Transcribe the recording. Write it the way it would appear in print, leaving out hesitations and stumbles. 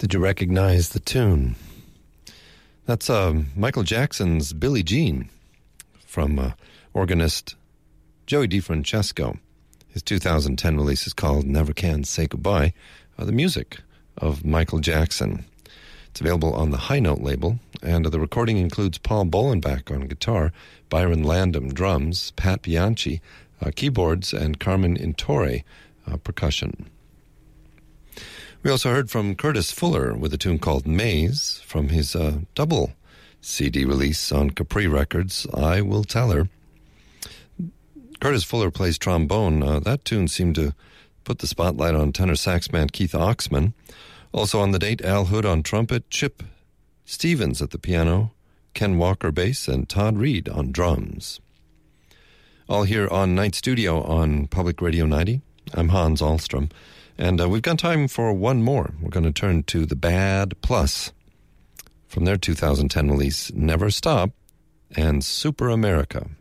Did you recognize the tune? That's Michael Jackson's Billie Jean from organist Joey DeFrancesco. His 2010 release is called Never Can Say Goodbye, the music of Michael Jackson. It's available on the High Note label, and the recording includes Paul Bolenbach on guitar, Byron Landam drums, Pat Bianchi keyboards, and Carmen Intore percussion. We also heard from Curtis Fuller with a tune called Maze from his double CD release on Capri Records, I Will Tell Her. Curtis Fuller plays trombone. That tune seemed to put the spotlight on tenor sax man Keith Oxman. Also on the date, Al Hood on trumpet, Chip Stevens at the piano, Ken Walker bass, and Todd Reed on drums. All here on Night Studio on Public Radio 90. I'm Hans Ahlstrom. And we've got time for one more. We're going to turn to the Bad Plus from their 2010 release, Never Stop, and Super America.